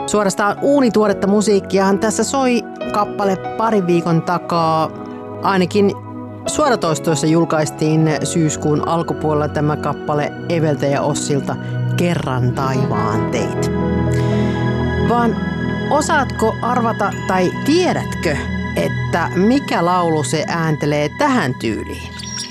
Suorastaan uunituoretta musiikkiahan tässä soi kappale pari viikon takaa. Ainakin suoratoistoissa julkaistiin syyskuun alkupuolella tämä kappale Eveltä ja Ossilta Kerran taivaan teit. Vaan osaatko arvata tai tiedätkö, että mikä laulu se ääntelee tähän tyyliin?